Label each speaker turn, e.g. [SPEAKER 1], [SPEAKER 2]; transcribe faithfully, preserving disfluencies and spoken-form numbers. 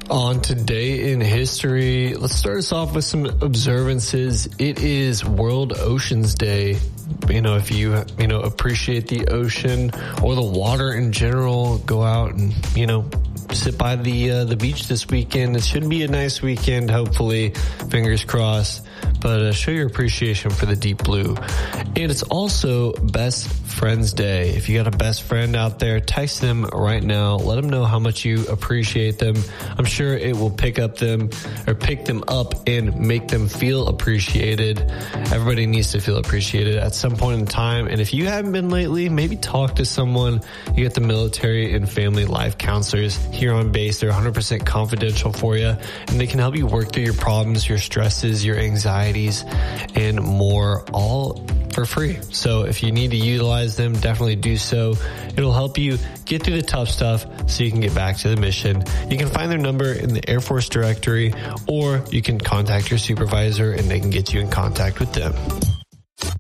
[SPEAKER 1] On today in history, let's start us off with some observances. It is World Oceans Day. You know, if you, you know, appreciate the ocean or the water in general, go out and, you know, sit by the uh, the beach this weekend. It should be a nice weekend, hopefully. Fingers crossed. But uh, show your appreciation for the deep blue. And it's also Best Friends Day. If you got a best friend out there, text them right now. Let them know how much you appreciate them. I'm sure it will pick up them or pick them up and make them feel appreciated. Everybody needs to feel appreciated at some point in time. And if you haven't been lately, maybe talk to someone. You get the military and family life counselors here on base. They're one hundred percent confidential for you, and they can help you work through your problems, your stresses, your anxieties, and more, all for free. So if you need to utilize them, definitely do so. It'll help you get through the tough stuff so you can get back to the mission. You can find their number in the Air Force directory, or you can contact your supervisor and they can get you in contact with them.